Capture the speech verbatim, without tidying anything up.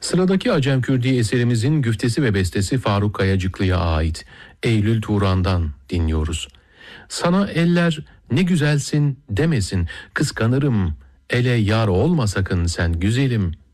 Sıradaki Acem Kürdi eserimizin güftesi ve bestesi Faruk Kayacıklı'ya ait. Eylül Turan'dan dinliyoruz. Sana eller ne güzelsin demesin, kıskanırım. Ele yar olma sakın sen güzelim.